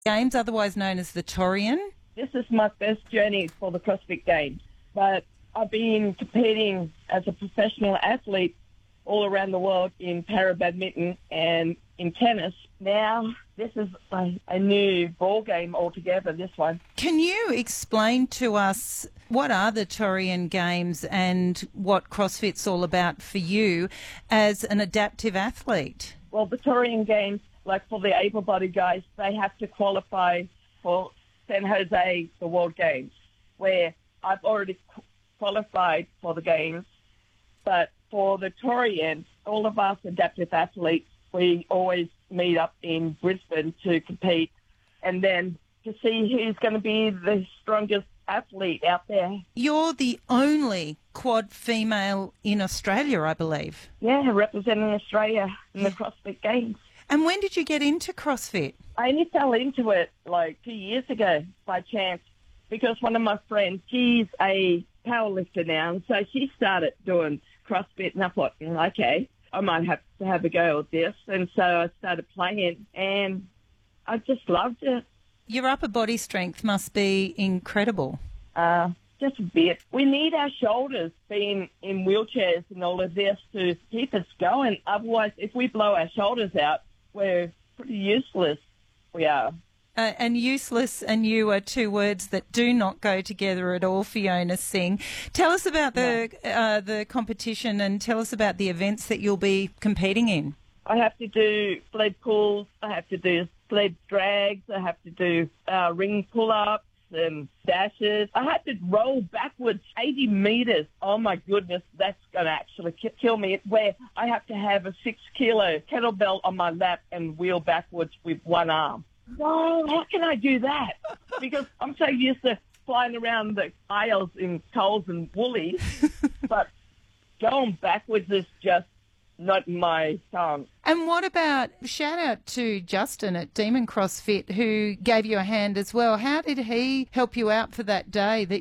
Games, otherwise known as the Torian. This is my first journey for the CrossFit Games, but I've been competing as a professional athlete all around the world in para badminton and in tennis. Now, this is a new ball game altogether, this one. Can you explain to us what are the Torian Games and what CrossFit's all about for you as an adaptive athlete? Well, the Torian Games, like for the able-bodied guys, they have to qualify for San Jose, the World Games, where I've already qualified for the Games. But for the Torians, all of us adaptive athletes, we always meet up in Brisbane to compete and then to see who's going to be the strongest athlete out there. You're the only quad female in Australia, I believe. Yeah, representing Australia in the CrossFit Games. And when did you get into CrossFit? I only fell into it like 2 years ago by chance because one of my friends, she's a powerlifter now, and so she started doing CrossFit, and I thought, okay, I might have to have a go at this. And so I started playing, and I just loved it. Your upper body strength must be incredible. Just a bit. We need our shoulders being in wheelchairs and all of this to keep us going. Otherwise, if we blow our shoulders out, we're pretty useless. We are. And useless and you are two words that do not go together at all, Fiona Singh. Tell us about the competition and tell us about the events that you'll be competing in. I have to do sled pulls, I have to do sled drags, I have to do ring pull-ups and dashes. I had to roll backwards 80 metres. Oh, my goodness, that's going to actually kill me, where I have to have a 6-kilo kettlebell on my lap and wheel backwards with one arm. No, how can I do that? Because I'm so used to flying around the aisles in Coles and Woolies, but going backwards is just not my tongue. And what about, shout out to Justin at Demon CrossFit who gave you a hand as well. How did he help you out for that day that